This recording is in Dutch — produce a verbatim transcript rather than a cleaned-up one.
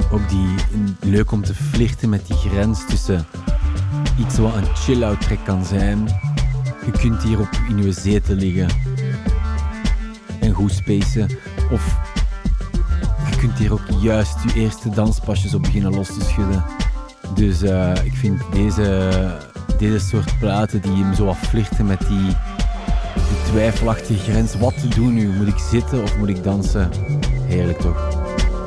ook die, leuk om te flirten met die grens tussen iets wat een chill-out track kan zijn. Je kunt hier op in je zetel liggen en goed spacen. Of je kunt hier ook juist je eerste danspasjes op beginnen los te schudden. Dus uh, ik vind deze, deze soort platen die hem zo wat flirten met die, die twijfelachtige grens. Wat te doen nu? Moet ik zitten of moet ik dansen? Heerlijk toch?